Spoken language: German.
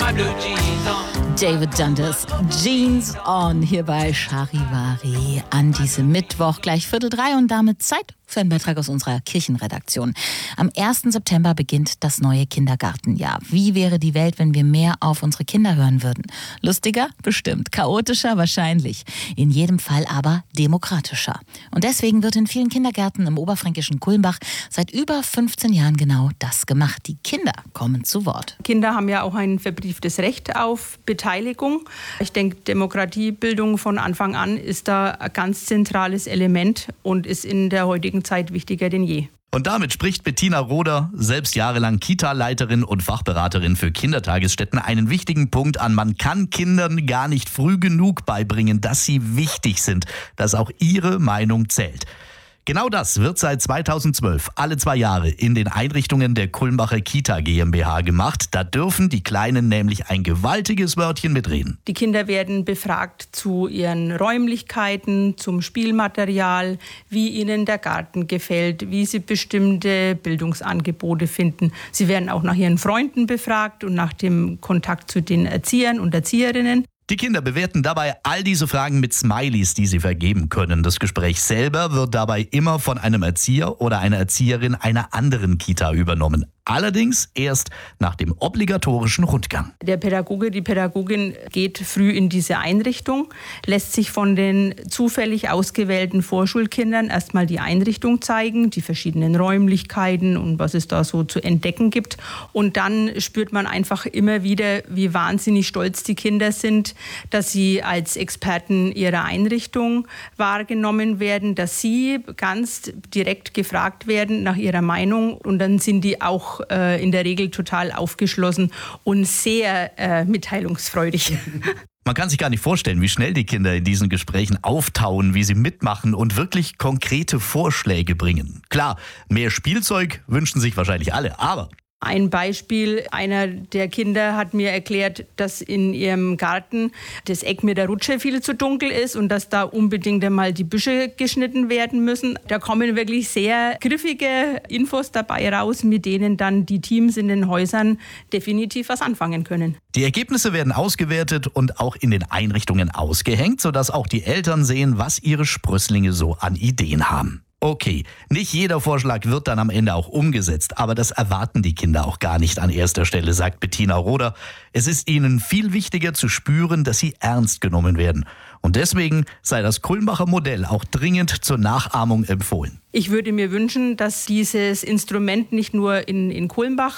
David Dundas, Jeans on, hier bei Charivari an diesem Mittwoch, gleich 2:45 und damit Zeit für einen Beitrag aus unserer Kirchenredaktion. Am 1. September beginnt das neue Kindergartenjahr. Wie wäre die Welt, wenn wir mehr auf unsere Kinder hören würden? Lustiger? Bestimmt. Chaotischer? Wahrscheinlich. In jedem Fall aber demokratischer. Und deswegen wird in vielen Kindergärten im oberfränkischen Kulmbach seit über 15 Jahren genau das gemacht. Die Kinder kommen zu Wort. Kinder haben ja auch ein verbrieftes Recht auf Beteiligung. Ich denke, Demokratiebildung von Anfang an ist da ein ganz zentrales Element und ist in der heutigen Zeit wichtiger denn je. Und damit spricht Bettina Roder, selbst jahrelang Kita-Leiterin und Fachberaterin für Kindertagesstätten, einen wichtigen Punkt an. Man kann Kindern gar nicht früh genug beibringen, dass sie wichtig sind, dass auch ihre Meinung zählt. Genau das wird seit 2012 alle 2 Jahre in den Einrichtungen der Kulmbacher Kita GmbH gemacht. Da dürfen die Kleinen nämlich ein gewaltiges Wörtchen mitreden. Die Kinder werden befragt zu ihren Räumlichkeiten, zum Spielmaterial, wie ihnen der Garten gefällt, wie sie bestimmte Bildungsangebote finden. Sie werden auch nach ihren Freunden befragt und nach dem Kontakt zu den Erziehern und Erzieherinnen. Die Kinder bewerten dabei all diese Fragen mit Smileys, die sie vergeben können. Das Gespräch selber wird dabei immer von einem Erzieher oder einer Erzieherin einer anderen Kita übernommen. Allerdings erst nach dem obligatorischen Rundgang. Der Pädagoge, die Pädagogin geht früh in diese Einrichtung, lässt sich von den zufällig ausgewählten Vorschulkindern erstmal die Einrichtung zeigen, die verschiedenen Räumlichkeiten und was es da so zu entdecken gibt. Und dann spürt man einfach immer wieder, wie wahnsinnig stolz die Kinder sind, dass sie als Experten ihrer Einrichtung wahrgenommen werden, dass sie ganz direkt gefragt werden nach ihrer Meinung und dann sind die auch in der Regel total aufgeschlossen und sehr mitteilungsfreudig. Man kann sich gar nicht vorstellen, wie schnell die Kinder in diesen Gesprächen auftauen, wie sie mitmachen und wirklich konkrete Vorschläge bringen. Klar, mehr Spielzeug wünschen sich wahrscheinlich alle, aber Ein Beispiel, einer der Kinder hat mir erklärt, dass in ihrem Garten das Eck mit der Rutsche viel zu dunkel ist und dass da unbedingt einmal die Büsche geschnitten werden müssen. Da kommen wirklich sehr griffige Infos dabei raus, mit denen dann die Teams in den Häusern definitiv was anfangen können. Die Ergebnisse werden ausgewertet und auch in den Einrichtungen ausgehängt, sodass auch die Eltern sehen, was ihre Sprösslinge so an Ideen haben. Okay, nicht jeder Vorschlag wird dann am Ende auch umgesetzt, aber das erwarten die Kinder auch gar nicht an erster Stelle, sagt Bettina Roder. Es ist ihnen viel wichtiger zu spüren, dass sie ernst genommen werden. Und deswegen sei das Kulmbacher Modell auch dringend zur Nachahmung empfohlen. Ich würde mir wünschen, dass dieses Instrument nicht nur in Kulmbach